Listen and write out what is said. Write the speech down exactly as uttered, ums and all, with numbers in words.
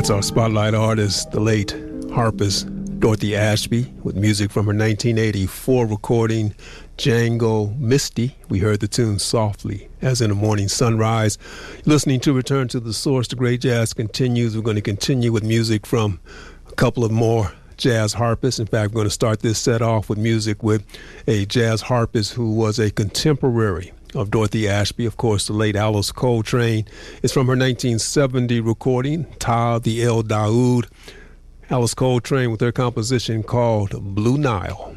That's our spotlight artist, the late harpist Dorothy Ashby, with music from her nineteen eighty-four recording, Django Misty. We heard the tune Softly as in the Morning Sunrise. Listening to Return to the Source, the great jazz continues. We're going to continue with music from a couple of more jazz harpists. In fact, we're going to start this set off with music with a jazz harpist who was a contemporary of Dorothy Ashby, of course, the late Alice Coltrane. It's from her nineteen seventy recording, Ta the El Daoud. Alice Coltrane with her composition called Blue Nile.